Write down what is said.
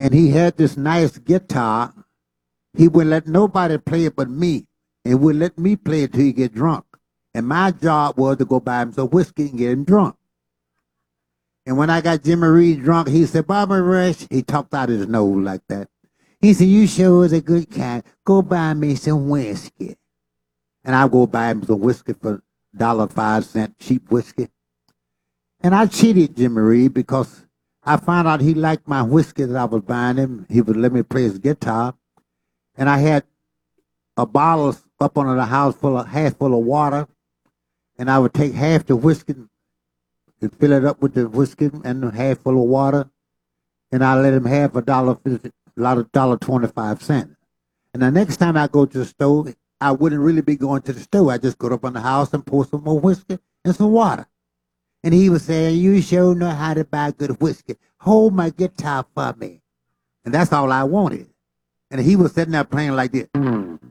and he had this nice guitar. He wouldn't let nobody play it but me, and would let me play it till he get drunk. And my job was to go buy him some whiskey and get him drunk. And when I got Jimmy Reed drunk, he said, "Barbara Rush," he talked out his nose like that. He said, "You sure is a good cat. Go buy me some whiskey." And I go buy him some whiskey for $1.05, cheap whiskey. And I cheated Jimmy Reed because I found out he liked my whiskey that I was buying him. He would let me play his guitar. And I had a bottle up under the house half full of water. And I would take half the whiskey and fill it up with the whiskey and half full of water. And I let him have $1.25. And the next time I go to the store, I wouldn't really be going to the store. I just go up in the house and pour some more whiskey and some water. And he was saying, "You sure know how to buy good whiskey. Hold my guitar for me." And that's all I wanted. And he was sitting there playing like this.